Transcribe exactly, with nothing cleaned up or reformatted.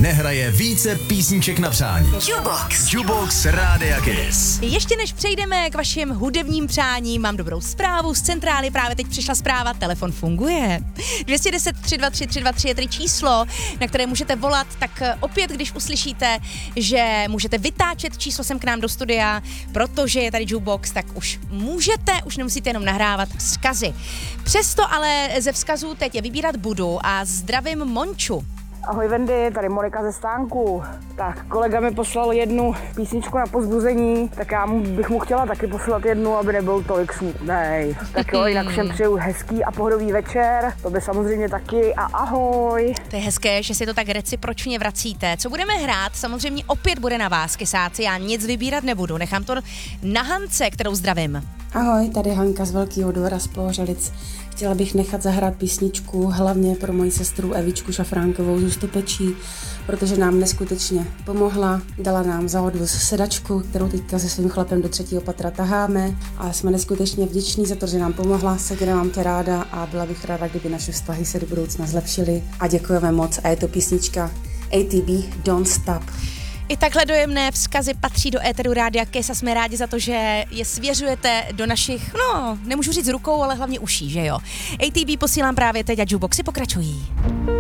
nehraje více písniček na přání. Jukebox. Jukebox Rádia Kiss. Ještě než přejdeme k vašim hudebním přáním, mám dobrou zprávu. Z centrály právě teď přišla zpráva, telefon funguje. dvě stě deset tři dva tři tři dva tři je tedy číslo, na které můžete volat, tak opět, když uslyšíte, že můžete vytáčet číslo sem k nám do studia, protože je tady Jukebox, tak už můžete, už nemusíte jenom nahrávat vzkazy. Přesto ale ze vzkazů teď je vybírat budu a zdravím Monču. Ahoj Wendy, tady Monika ze stánku. Tak kolega mi poslal jednu písničku na povzbuzení, tak já mu, bych mu chtěla taky poslat jednu, aby nebyl tolik smutnej. Tak jo, jinak všem přeju hezký a pohodový večer, to by samozřejmě taky a ahoj. To je hezké, že si to tak recipročně vracíte. Co budeme hrát, samozřejmě opět bude na vás, kysáci, já nic vybírat nebudu, nechám to na Hance, kterou zdravím. Ahoj, tady Hanka z Velkého Dvora z Pohořelic. Chtěla bych nechat zahrát písničku hlavně pro moji sestru Evičku Šafránkovou z Stupečí, protože nám neskutečně pomohla, dala nám za odvoz sedačku, kterou teďka se svým chlapem do třetího patra taháme a jsme neskutečně vděční za to, že nám pomohla, Segra mám tě ráda a byla bych ráda, kdyby naše vztahy se do budoucna zlepšily a děkujeme moc a je to písnička A T B Don't Stop. I takhle dojemné vzkazy patří do éteru Rádia Kiss a jsme rádi za to, že je svěřujete do našich, no, nemůžu říct rukou, ale hlavně uší, že jo. A T B posílám právě teď a Jukeboxy pokračují.